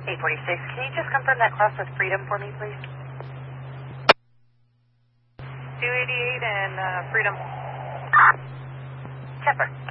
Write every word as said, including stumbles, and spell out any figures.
eight forty-six, can you just confirm that cross with Freedom for me, please? two eighty-eight and uh, Freedom. Chipper.